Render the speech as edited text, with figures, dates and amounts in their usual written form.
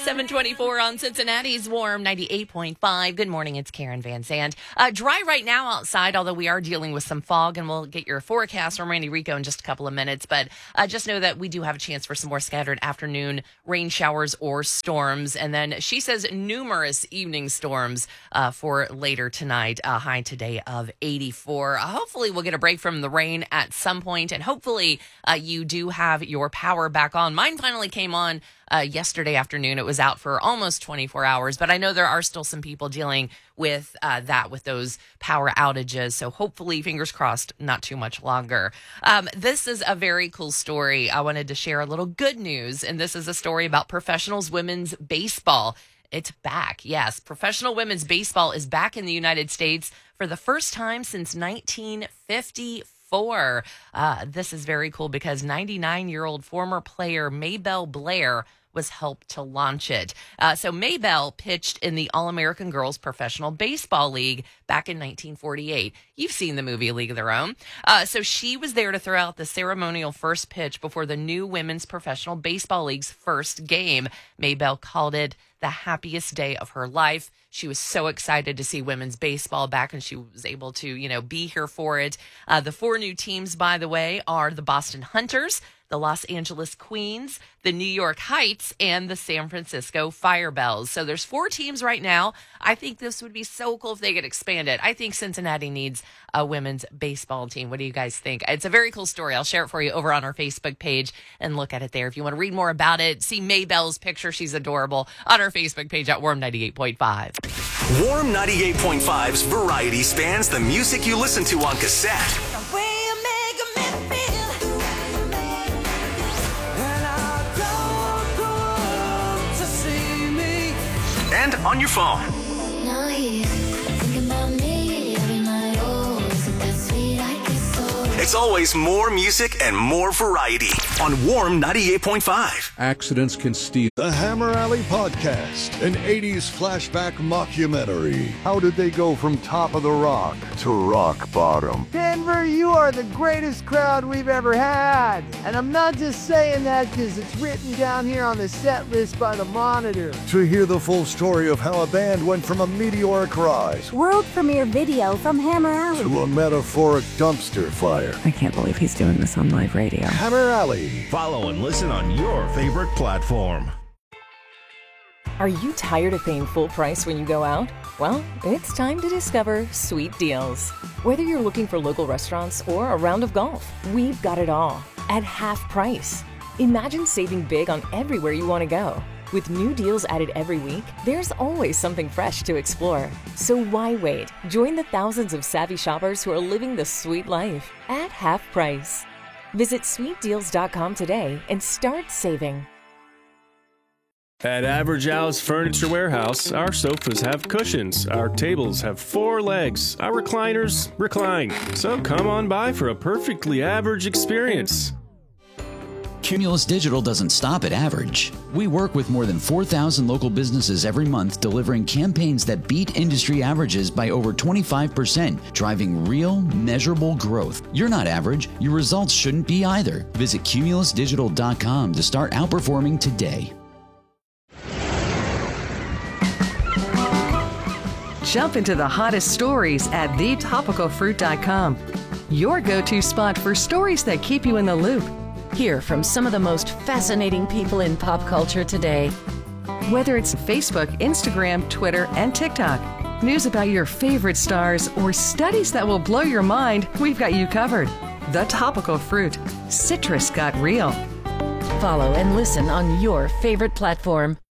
724 on Cincinnati's Warm 98.5. Good morning, it's Karen Van Zandt. Dry right now outside, although we are dealing with some fog, and we'll get your forecast from Randy Rico in just a couple of minutes. But just know that we do have a chance for some more scattered afternoon rain showers or storms. And then she says numerous evening storms for later tonight. A high today of 84. Hopefully we'll get a break from the rain at some point, and hopefully you do have your power back on. Mine finally came on yesterday afternoon. It was out for almost 24 hours, but I know there are still some people dealing with with those power outages. So hopefully, fingers crossed, not too much longer. This is a very cool story. I wanted to share a little good news, and this is a story about professionals women's baseball. It's back. Yes, professional women's baseball is back in the United States for the first time since 1954. This is very cool because 99-year-old former player Maybelle Blair was helped to launch it. So Maybelle pitched in the All-American Girls Professional Baseball League back in 1948. You've seen the movie A League of Their Own. So she was there to throw out the ceremonial first pitch before the new Women's Professional Baseball League's first game. Maybelle called it the happiest day of her life. She was so excited to see women's baseball back, and she was able to, be here for it. The four new teams, by the way, are the Boston Hunters, the Los Angeles Queens, the New York Heights, and the San Francisco Firebells. So there's four teams right now. I think this would be so cool if they get expanded. I think Cincinnati needs a women's baseball team. What do you guys think? It's a very cool story. I'll share it for you over on our Facebook page and look at it there. If you want to read more about it, see Maybelle's picture. She's adorable on our Facebook page at Warm 98.5. Warm 98.5's variety spans the music you listen to on cassette. And on your phone. It's always more music and more variety on Warm 98.5. Accidents can steal. The Hammer Alley Podcast, an 80s flashback mockumentary. How did they go from top of the rock to rock bottom? Denver, you are the greatest crowd we've ever had. And I'm not just saying that because it's written down here on the set list by the Monitor. To hear the full story of how a band went from a meteoric rise, world premiere video from Hammer Alley, to a metaphoric dumpster fire. I can't believe he's doing this on live radio. Hammer Alley. Follow and listen on your favorite platform. Are you tired of paying full price when you go out? Well, it's time to discover Sweet Deals. Whether you're looking for local restaurants or a round of golf, we've got it all at half price. Imagine saving big on everywhere you want to go. With new deals added every week, there's always something fresh to explore. So why wait? Join the thousands of savvy shoppers who are living the sweet life at half price. Visit sweetdeals.com today and start saving. At Average Al's Furniture Warehouse, our sofas have cushions, our tables have 4 legs, our recliners recline. So come on by for a perfectly average experience. Cumulus Digital doesn't stop at average. We work with more than 4,000 local businesses every month, delivering campaigns that beat industry averages by over 25%, driving real, measurable growth. You're not average. Your results shouldn't be either. Visit cumulusdigital.com to start outperforming today. Jump into the hottest stories at thetopicalfruit.com. Your go-to spot for stories that keep you in the loop. Hear from some of the most fascinating people in pop culture today. Whether it's Facebook, Instagram, Twitter, and TikTok, news about your favorite stars, or studies that will blow your mind, we've got you covered. The Topical Fruit. Citrus got real. Follow and listen on your favorite platform.